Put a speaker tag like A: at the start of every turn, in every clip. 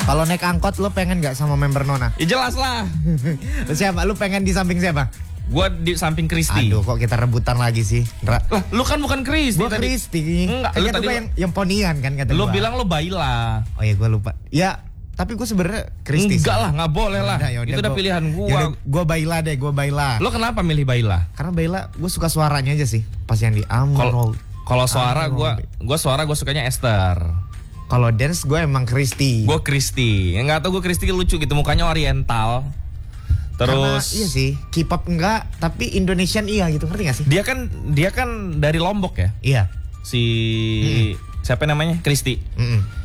A: Kalau naik angkot lu pengen gak sama member Nona?
B: Ya jelas lah.
A: Siapa? Lu pengen di samping siapa?
B: Gua di samping Kristi.
A: Aduh, kok kita rebutan lagi sih?
B: Lah, lu kan bukan Kristi
A: Gua
B: tadi.
A: Kristi.
B: Enggak,
A: Kan
B: lu
A: kata
B: tadi
A: gua yang ponian kan kata
B: lu
A: gua.
B: bilang lu Baila.
A: Oh iya, gua lupa. Ya, tapi gue sebenarnya Kristi.
B: Enggak lah, nggak boleh lah.
A: Yaudah,
B: itu udah pilihan gua.
A: Gue Baila deh, gue Baila.
B: Lo kenapa milih Baila?
A: Karena Baila gue suka suaranya aja sih. Pas yang di Amrol.
B: Kalau suara gue sukanya Esther.
A: Kalau dance gue emang Kristi.
B: Gue Kristi. Enggak tahu gue Kristi lucu gitu, mukanya oriental.
A: Karena,
B: Terus
A: iya sih, K-pop enggak, tapi Indonesian iya gitu, ngerti gak sih?
B: dia kan dari Lombok ya.
A: Iya.
B: Si siapa namanya? Kristi.
A: Mm-mm.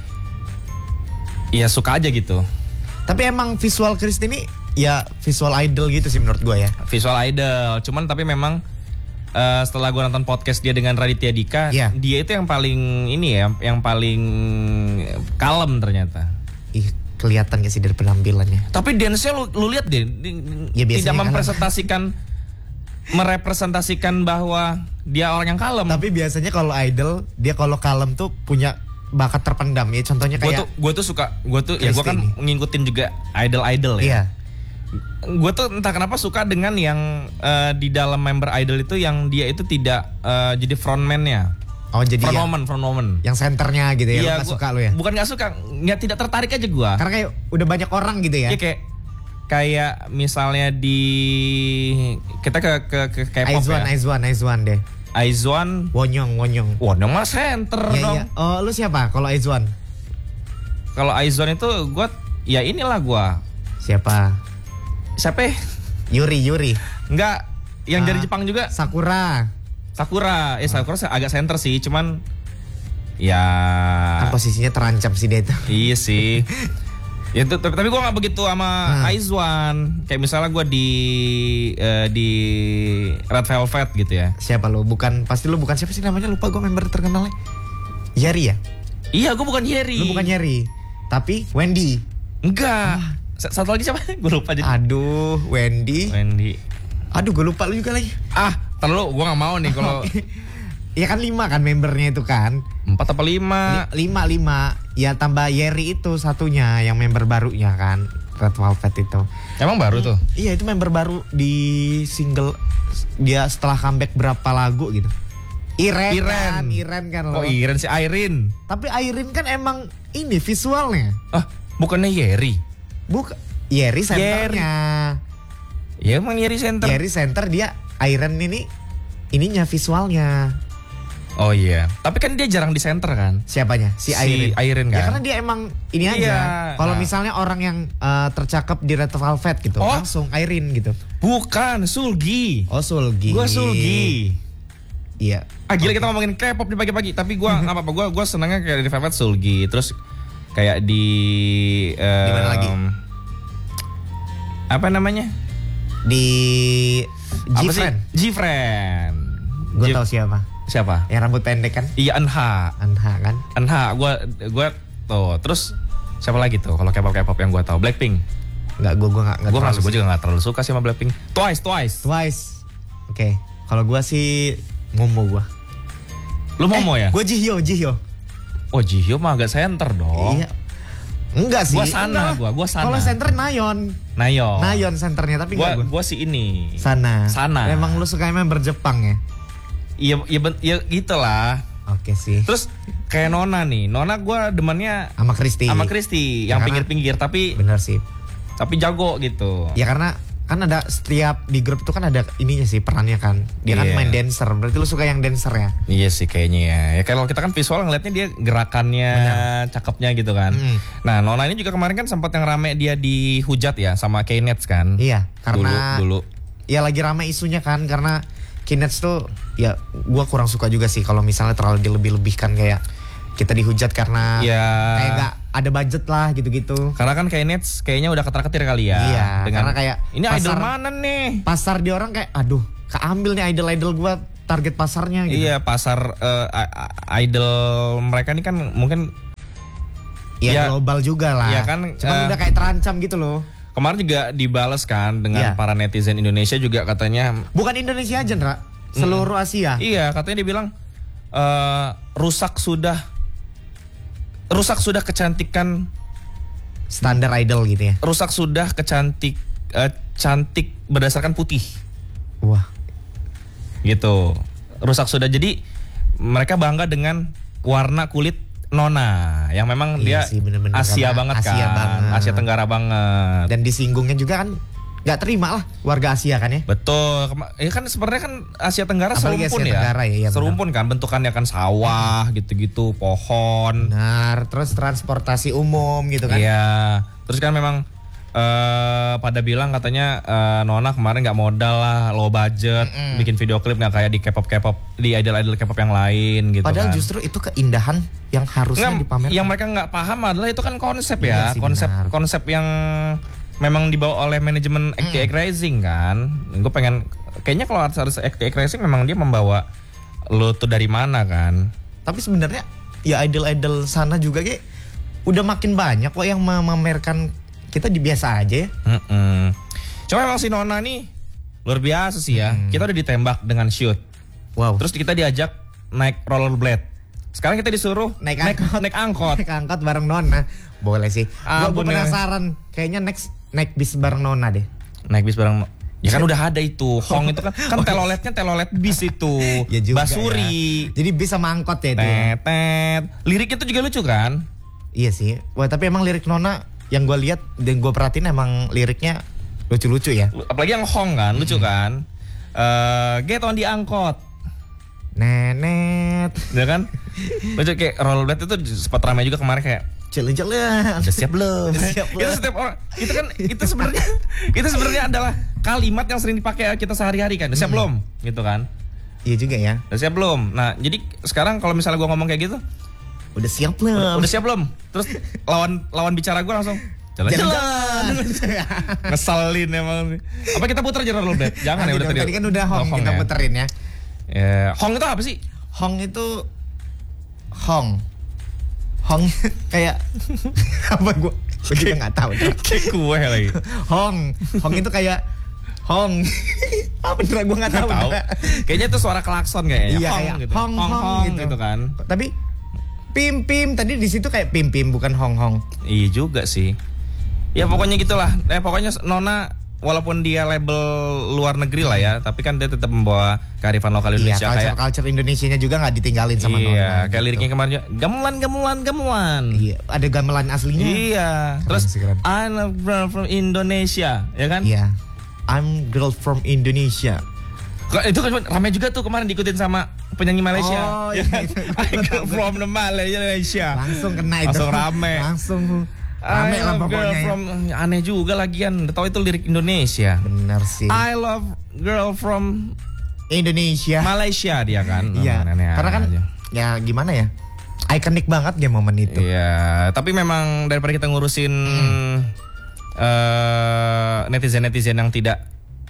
B: Iya suka aja gitu.
A: Tapi emang visual Kristi ini ya visual idol gitu sih menurut gue ya.
B: Visual idol. Cuman tapi memang setelah gue nonton podcast dia dengan Raditya Dika,
A: Iya.
B: dia itu yang paling ini ya, yang paling kalem ternyata.
A: Ih, kelihatan gak sih dari penampilannya?
B: Tapi dance-nya lu lihat deh,
A: Ya, biasanya
B: tidak merepresentasikan bahwa dia orang yang kalem.
A: Tapi biasanya kalau idol, dia kalau kalem tuh punya bakat terpendam ya. Contohnya kayak
B: gue tuh ya gue kan
A: Kristi.
B: ngikutin juga idol ya.
A: Iya.
B: Gue tuh entah kenapa suka dengan yang di dalam member idol itu yang dia itu tidak jadi frontman-nya.
A: Oh jadi
B: Frontwoman.
A: yang senternya gitu ya,
B: Iya,
A: lu gak suka lu ya?
B: Bukan gak suka, nggak tidak tertarik aja gue.
A: Karena kayak udah banyak orang gitu ya.
B: Iya kayak misalnya di kita ke K-pop
A: Aizwan deh.
B: Aizwan.
A: Wonyong.
B: Wonyong mah center dong.
A: Iya. Oh, lu siapa kalau Aizwan?
B: Kalau Aizwan itu gue ya inilah gue.
A: Siapa?
B: Siapa?
A: Yuri.
B: Enggak, yang dari Jepang juga.
A: Sakura.
B: Sakura agak center sih, cuman ya
A: Kan posisinya terancam sih dia itu.
B: iya sih. Ya, tapi gue nggak begitu sama Aizwan. Kayak misalnya gue di Red Velvet gitu ya.
A: Siapa lu? Pasti lu bukan siapa sih namanya? Lupa gue member terkenalnya. Yeri ya?
B: Iya, gue bukan Yeri.
A: Lu bukan Yeri. Tapi Wendy.
B: Enggak. Satu lagi siapa? Gue lupa jadi.
A: Aduh, Wendy. Aduh, gue lupa lu juga lagi.
B: Terlalu gue nggak mau nih kalau.
A: Ya kan 5 kan membernya itu kan.
B: 4 apa 5?
A: 5. Ya tambah Yeri itu satunya yang member barunya kan. Red Velvet itu.
B: Emang baru tuh?
A: Iya, itu member baru di single dia setelah comeback berapa lagu gitu. Iren kan
B: loh. Oh, Iren si Irene.
A: Tapi Irene kan emang ini visualnya.
B: Bukannya Yeri?
A: Bukan. Yeri centernya.
B: Ya emang Yeri center.
A: Yeri center, dia Irene ininya visualnya.
B: Oh iya. Tapi kan dia jarang di center kan?
A: Siapanya? Si Irene
B: kan?
A: Ya karena dia emang ini aja. Kalau misalnya orang yang tercakap di Red Velvet gitu, langsung Irene gitu.
B: Bukan, Sulgi.
A: Oh, Sulgi.
B: Gua Sulgi.
A: Iya.
B: Gila kita ngomongin K-pop di pagi-pagi, tapi gua enggak apa-apa. Gua senangnya kayak di Velvet Sulgi. Terus kayak di
A: mana lagi?
B: Apa namanya?
A: Di
B: G-Friend.
A: Gue tahu siapa.
B: Siapa?
A: Yang rambut pendek kan?
B: Iya, Anha
A: kan?
B: Gua tuh. Terus siapa lagi tuh kalau K-pop yang gua tahu? Blackpink.
A: Enggak,
B: gue juga enggak terlalu suka sih sama Blackpink. Twice.
A: Oke. Kalau gua sih Momo gua.
B: Lu Momo ya?
A: Gua Jihyo.
B: Oh, Jihyo mah agak center dong.
A: Iya. Enggak sih.
B: Gua sana.
A: Kalau center Nayeon senternya, tapi
B: gua sih ini.
A: Sana. Memang lu suka member Jepang ya?
B: Iya gitulah.
A: Oke sih.
B: Terus kayak Nona nih. Nona gue demennya
A: sama Kristi
B: yang pinggir-pinggir tapi
A: bener sih.
B: Tapi jago gitu.
A: Ya karena kan ada setiap di grup itu kan ada ininya sih perannya kan. Dia kan main dancer. Berarti lu suka yang dancer ya?
B: Iya sih kayaknya ya. Ya kalau kita kan visual ngeliatnya dia gerakannya, cakepnya gitu kan. Nah, Nona ini juga kemarin kan sempat yang rame dia dihujat ya sama K-Nets kan.
A: Iya, karena
B: dulu.
A: Ya lagi rame isunya kan karena K-Nets tuh ya gua kurang suka juga sih kalau misalnya terlalu dilebih-lebihkan kayak kita dihujat karena kayak gak ada budget lah gitu-gitu.
B: Karena kan K-Nets kayaknya udah ketar-ketir kali ya.
A: Iya, karena kayak
B: ini idol mana nih?
A: Pasar di orang kayak aduh, keambil nih idol-idol gua target pasarnya gitu.
B: Iya, pasar idol mereka ini kan mungkin
A: ya global juga lah.
B: Iya kan,
A: cuma udah kayak terancam gitu loh.
B: Kemarin juga dibales kan dengan para netizen Indonesia juga katanya.
A: Bukan Indonesia aja, Ndra. Seluruh Asia.
B: Iya, katanya dia bilang rusak sudah kecantikan
A: standar idol gitu ya.
B: Rusak sudah cantik berdasarkan putih.
A: Wah.
B: Gitu. Rusak sudah, jadi mereka bangga dengan warna kulit Nona yang memang dia
A: sih, bener-bener
B: Asia banget kan. Asia Tenggara banget.
A: Dan disinggungnya juga kan nggak terima lah warga Asia kan ya.
B: Betul. Ya kan sebenarnya kan Asia Tenggara
A: apalagi
B: serumpun
A: Asia Tenggara, ya
B: serumpun kan, bentukannya kan sawah gitu-gitu, pohon.
A: Benar, terus transportasi umum gitu kan.
B: Iya. Terus kan memang pada bilang katanya Nona kemarin nggak modal lah, low budget, bikin video klip nggak kayak di K-pop, di idol K-pop yang lain gitu.
A: Padahal
B: kan.
A: Justru itu keindahan yang harusnya dipamerkan.
B: Yang mereka nggak paham adalah itu kan konsep
A: iya
B: ya, konsep yang memang dibawa oleh manajemen XTX Rising kan. Gue pengen, kayaknya kalau harus XTX Rising memang dia membawa lo tuh dari mana kan.
A: Tapi sebenarnya ya idol sana juga kayak udah makin banyak kok yang memamerkan. Kita biasa aja ya.
B: Cuma memang si Nona nih luar biasa sih ya. Kita udah ditembak dengan shoot.
A: Wow.
B: Terus kita diajak naik rollerblade. Sekarang kita disuruh naik angkot.
A: Naik angkot bareng Nona. Boleh sih. Gue penasaran. Kayaknya naik bis bareng Nona deh.
B: Naik bis bareng. Ya kan udah ada itu. Hong itu kan telolet bis itu.
A: Ya juga
B: Basuri.
A: Ya. Jadi bis sama angkot ya itu.
B: Liriknya tuh juga lucu kan?
A: Iya sih. Wah, tapi emang lirik Nona yang gue lihat dan gue perhatiin emang liriknya lucu-lucu ya.
B: Apalagi yang Hong kan, lucu kan. Get on di angkot.
A: Nenet.
B: Ya kan? Lucu kayak rollerblade itu sempat ramai juga kemarin kayak
A: jalan-jalan.
B: Udah siap belum? Itu setiap orang itu sebenarnya adalah kalimat yang sering dipakai kita sehari-hari kan. Udah siap belum? Gitu kan.
A: Iya juga ya.
B: Udah siap belum? Nah, jadi sekarang kalau misalnya gue ngomong kayak gitu,
A: udah siap belum?
B: Udah siap belum? Terus lawan bicara gue langsung jalan-jalan. Ngeselin emang. Apa kita putar aja rollerblade? Jangan ya, udah
A: tadi kan udah Hong kita puterin ya.
B: Hong itu apa sih?
A: Hong itu Hong kayak apa gue juga nggak tahu.
B: Kayak kue lagi.
A: Hong itu kayak Hong. Apa beneran gue nggak tahu.
B: Kayaknya itu suara klakson kayaknya.
A: Iya,
B: Hong gitu.
A: Hong
B: gitu kan.
A: Tapi Pim tadi di situ kayak Pim bukan Hong.
B: Iya juga sih. Ya pokoknya gitulah. Pokoknya Nona walaupun dia label luar negeri lah ya, tapi kan dia tetap membawa kearifan lokal Indonesia.
A: Iya, culture Indonesianya juga nggak ditinggalin sama Nona.
B: Iya, kayak gitu. Liriknya kemarin gamelan.
A: Iya, ada gamelan aslinya.
B: Iya. Terus I'm a girl from Indonesia, ya kan?
A: Iya. I'm girl from Indonesia.
B: Itu kan ramai juga tuh kemarin diikutin sama penyanyi Malaysia.
A: Oh iya.
B: I'm girl from the Malaysia.
A: Langsung kena itu.
B: Langsung rame.
A: Rame lah pokoknya.
B: Aneh juga lagian. Tahu itu lirik Indonesia.
A: Bener sih.
B: I love girl from
A: Indonesia.
B: Malaysia dia kan.
A: Iya. Karena kan ya gimana ya? Ikonik banget ya momen itu.
B: Iya. Tapi memang daripada kita ngurusin netizen yang tidak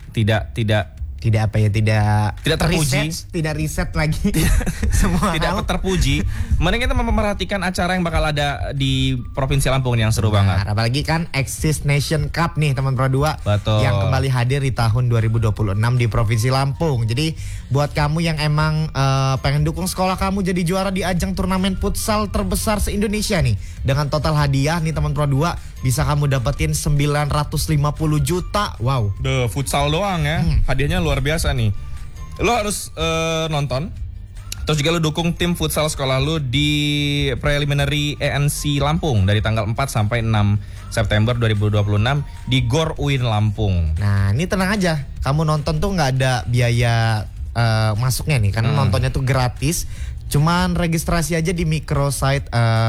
B: terpuji,
A: tidak riset lagi semua
B: tidak terpuji. Mending kita memperhatikan acara yang bakal ada di Provinsi Lampung yang seru banget.
A: Apalagi kan Exist Nation Cup nih teman Pro 2.
B: Betul.
A: Yang kembali hadir di tahun 2026 di Provinsi Lampung. Jadi buat kamu yang emang pengen dukung sekolah kamu jadi juara di ajang turnamen futsal terbesar se-Indonesia nih, dengan total hadiah nih teman Pro 2 bisa kamu dapetin 950 juta. Wow.
B: Futsal doang ya. Hadiahnya luar biasa nih. Lo harus nonton. Terus juga lo dukung tim futsal sekolah lo di preliminary ENC Lampung dari tanggal 4 sampai 6 September 2026 di Gor UIN Lampung.
A: Nah, ini tenang aja. Kamu nonton tuh nggak ada biaya masuknya nih, karena nontonnya tuh gratis. Cuman registrasi aja di microsite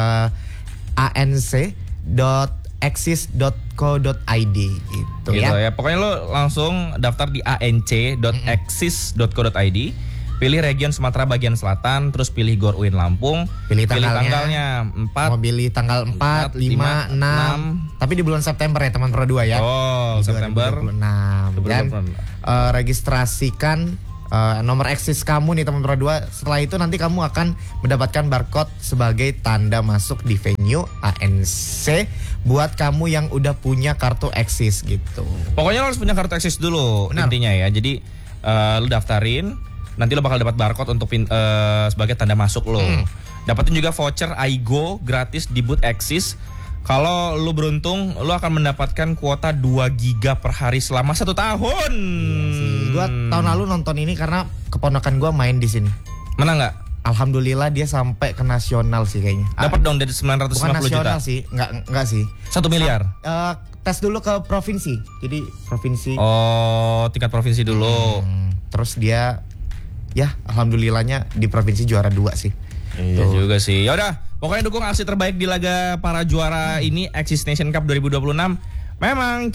A: anc.exist.co.id gitu ya.
B: Pokoknya lo langsung daftar di anc.exist.co.id. Pilih region Sumatera bagian selatan, terus pilih Gor UIN Lampung.
A: Pilih tanggalnya
B: 4.
A: Mau pilih tanggal 4, 5, 6. Tapi di bulan September ya teman Pro 2 ya.
B: Oh, di September
A: 2026. Dan registrasikan nomor eksis kamu nih teman Pro 2. Setelah itu nanti kamu akan mendapatkan barcode sebagai tanda masuk di venue ANC buat kamu yang udah punya kartu eksis gitu.
B: Pokoknya lo harus punya kartu eksis dulu. Benar. Intinya ya. Jadi lo daftarin, nanti lo bakal dapat barcode untuk sebagai tanda masuk lo. Dapatin juga voucher Aigo gratis di booth eksis Kalau lu beruntung, lu akan mendapatkan kuota 2 giga per hari selama 1 tahun.
A: Iya sih. Gua tahun lalu nonton ini karena keponakan gua main di sini.
B: Menang nggak?
A: Alhamdulillah dia sampai ke nasional sih kayaknya.
B: Dapat dong dari 950
A: Bukan nasional
B: juta.
A: sih, enggak sih.
B: 1 miliar.
A: Tes dulu ke provinsi. Jadi provinsi.
B: Oh, tingkat provinsi dulu.
A: Terus dia ya alhamdulillahnya di provinsi juara 2 sih.
B: Iya juga sih. Yaudah, pokoknya dukung aksi terbaik di laga para juara ini Axis Nation Cup 2026. Memang